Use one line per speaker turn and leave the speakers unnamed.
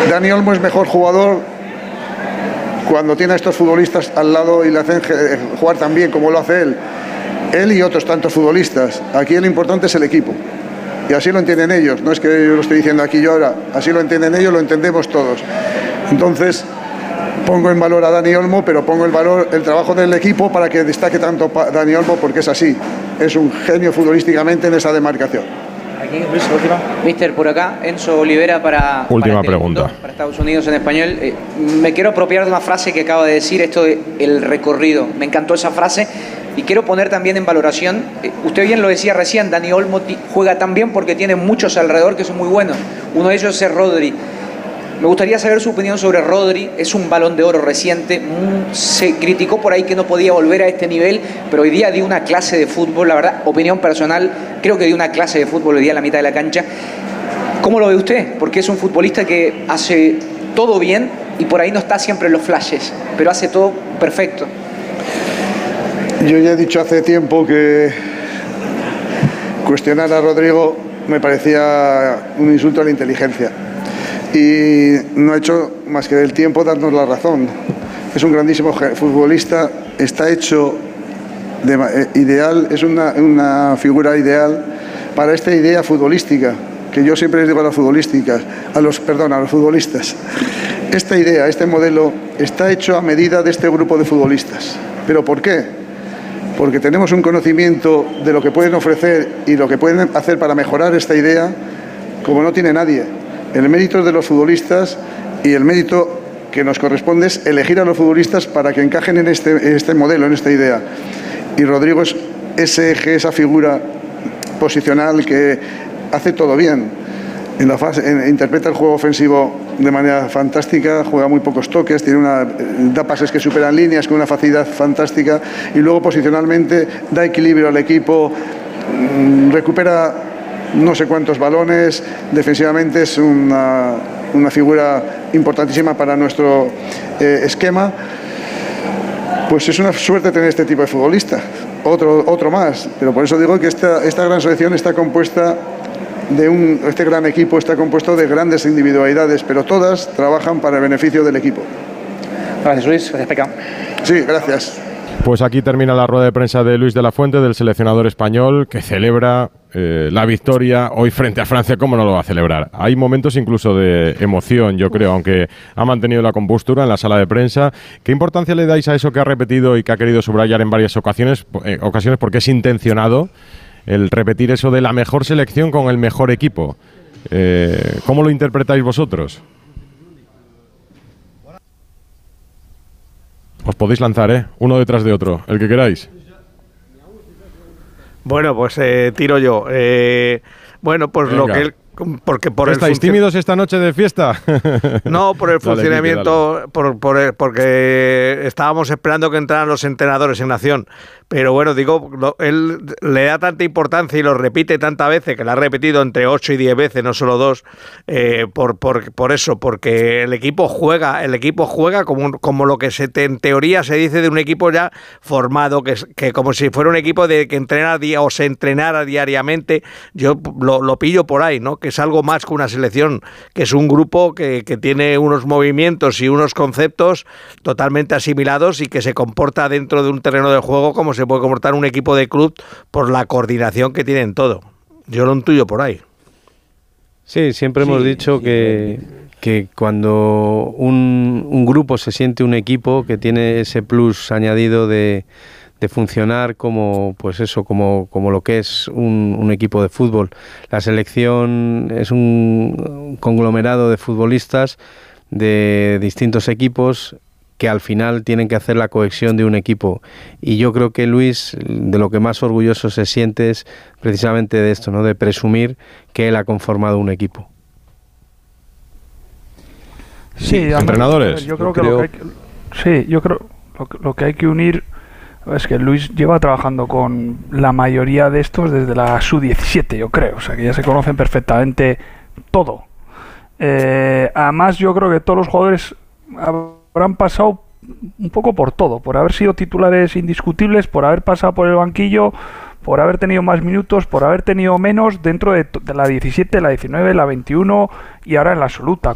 Dani Olmo es mejor jugador cuando tiene a estos futbolistas al lado y le hacen jugar tan bien como lo hace él y otros tantos futbolistas. Aquí lo importante es el equipo. Y así lo entienden ellos, no es que yo lo estoy diciendo aquí yo ahora, así lo entienden ellos, lo entendemos todos. Entonces, pongo en valor a Dani Olmo, pero pongo en valor el trabajo del equipo para que destaque tanto Dani Olmo, porque es así, es un genio futbolísticamente en esa demarcación.
Aquí, Luis, última. Mister, por acá, Enzo Olivera para
pregunta.
Para Estados Unidos en español. Me quiero apropiar de una frase que acaba de decir, esto de el recorrido. Me encantó esa frase. Y quiero poner también en valoración, usted bien lo decía recién, Dani Olmo juega tan bien porque tiene muchos alrededor que son muy buenos. Uno de ellos es Rodri. Me gustaría saber su opinión sobre Rodri. Es un Balón de Oro reciente. Se criticó por ahí que no podía volver a este nivel, pero hoy día dio una clase de fútbol. La verdad, opinión personal, creo que dio una clase de fútbol hoy día a la mitad de la cancha. ¿Cómo lo ve usted? Porque es un futbolista que hace todo bien y por ahí no está siempre en los flashes, pero hace todo perfecto.
Yo ya he dicho hace tiempo que cuestionar a Rodrigo me parecía un insulto a la inteligencia. Y no ha hecho más que del tiempo darnos la razón. Es un grandísimo futbolista, está hecho ideal, es una figura ideal para esta idea futbolística, que yo siempre les digo a los futbolistas. Esta idea, este modelo, está hecho a medida de este grupo de futbolistas. ¿Pero por qué? Porque tenemos un conocimiento de lo que pueden ofrecer y lo que pueden hacer para mejorar esta idea, como no tiene nadie. El mérito es de los futbolistas y el mérito que nos corresponde es elegir a los futbolistas para que encajen en este modelo, en esta idea. Y Rodrigo es ese eje, esa figura posicional que hace todo bien. Interpreta el juego ofensivo de manera fantástica, juega muy pocos toques, da pases que superan líneas con una facilidad fantástica y luego posicionalmente da equilibrio al equipo, recupera no sé cuántos balones, defensivamente es una figura importantísima para nuestro esquema. Pues es una suerte tener este tipo de futbolista, otro más, pero por eso digo que esta gran selección está compuesta este gran equipo está compuesto de grandes individualidades, pero todas trabajan para el beneficio del equipo.
Gracias, Luis. Gracias, Peca.
Sí, gracias.
Pues aquí termina la rueda de prensa de Luis de la Fuente, del seleccionador español, que celebra la victoria hoy frente a Francia. ¿Cómo no lo va a celebrar? Hay momentos incluso de emoción, yo creo, aunque ha mantenido la compostura en la sala de prensa. ¿Qué importancia le dais a eso que ha repetido y que ha querido subrayar en varias ocasiones porque es intencionado el repetir eso de la mejor selección con el mejor equipo? ¿Cómo lo interpretáis vosotros? Os podéis lanzar, uno detrás de otro, el que queráis.
Bueno, pues tiro yo. Bueno, pues
venga.
Lo que él... Porque por
¿Estáis tímidos esta noche de fiesta?
No, por el funcionamiento,
dale.
Porque estábamos esperando que entraran los entrenadores en Nación. Pero bueno, digo, él le da tanta importancia y lo repite tantas veces, que lo ha repetido entre 8 y 10 veces, no solo 2, por eso, porque el equipo juega como lo que en teoría se dice de un equipo ya formado, que como si fuera un equipo que entrena o se entrenara diariamente. Yo lo pillo por ahí, ¿no? Que es algo más que una selección, que es un grupo que tiene unos movimientos y unos conceptos totalmente asimilados y que se comporta dentro de un terreno de juego como se puede comportar un equipo de club por la coordinación que tienen todo. Yo lo intuyo por ahí.
Sí, siempre hemos dicho que cuando un grupo se siente un equipo que tiene ese plus añadido de funcionar como lo que es un equipo de fútbol. La selección es un conglomerado de futbolistas de distintos equipos que al final tienen que hacer la cohesión de un equipo. Y yo creo que Luis, de lo que más orgulloso se siente es precisamente de esto, ¿no? De presumir que él ha conformado un equipo.
Sí,
entrenadores.
Yo creo lo que hay que unir es que Luis lleva trabajando con la mayoría de estos desde la sub-17, yo creo. O sea, que ya se conocen perfectamente todo. Además, yo creo que todos los jugadores habrán pasado un poco por todo, por haber sido titulares indiscutibles, por haber pasado por el banquillo, por haber tenido más minutos, por haber tenido menos dentro de la 17, la 19, la 21 y ahora en la absoluta.